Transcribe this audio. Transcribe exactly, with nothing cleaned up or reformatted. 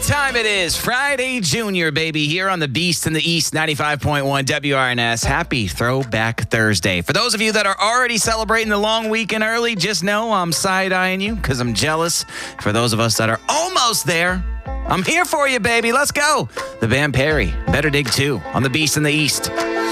time it is. Friday Junior, baby, here on the Beast in the East, ninety-five point one W R N S. Happy Throwback Thursday. For those of you that are already celebrating the long weekend early, just know I'm side-eyeing you because I'm jealous. For those of us that are almost there, I'm here for you, baby. Let's go. The band Perry, Better Dig two on the Beast in the East.